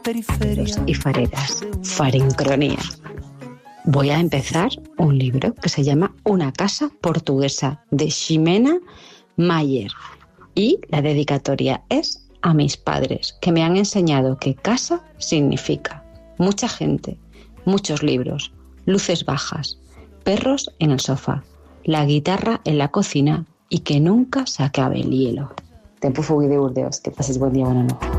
y fareras, Farincronía. Voy a empezar un libro que se llama Una casa portuguesa, de Ximena Mayer. Y la dedicatoria es a mis padres, que me han enseñado que casa significa mucha gente, muchos libros, luces bajas, perros en el sofá, la guitarra en la cocina y que nunca se acabe el hielo. Tempo Fugui de Burdeos. Que paséis buen día, buena noche.